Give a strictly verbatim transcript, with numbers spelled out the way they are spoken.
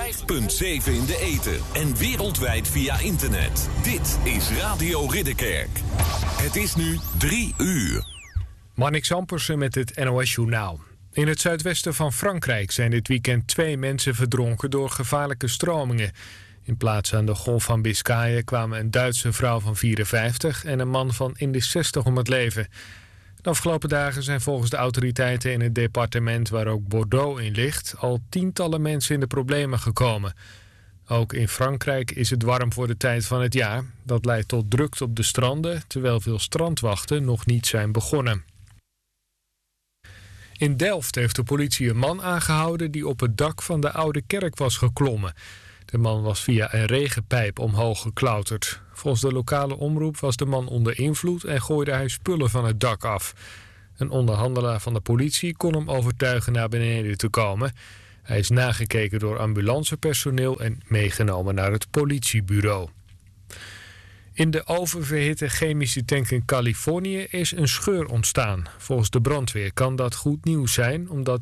vijf komma zeven in de ether en wereldwijd via internet. Dit is Radio Ridderkerk. Het is nu drie uur. Marnix Ampersen met het N O S-journaal. In het zuidwesten van Frankrijk zijn dit weekend twee mensen verdronken door gevaarlijke stromingen. In plaats aan de Golf van Biscayen kwamen een Duitse vrouw van vierenvijftig en een man van in de zestig om het leven. De afgelopen dagen zijn volgens de autoriteiten in het departement waar ook Bordeaux in ligt al tientallen mensen in de problemen gekomen. Ook in Frankrijk is het warm voor de tijd van het jaar. Dat leidt tot drukte op de stranden, terwijl veel strandwachten nog niet zijn begonnen. In Delft heeft de politie een man aangehouden die op het dak van de Oude Kerk was geklommen. De man was via een regenpijp omhoog geklauterd. Volgens de lokale omroep was de man onder invloed en gooide hij spullen van het dak af. Een onderhandelaar van de politie kon hem overtuigen naar beneden te komen. Hij is nagekeken door ambulancepersoneel en meegenomen naar het politiebureau. In de oververhitte chemische tank in Californië is een scheur ontstaan. Volgens de brandweer kan dat goed nieuws zijn, omdat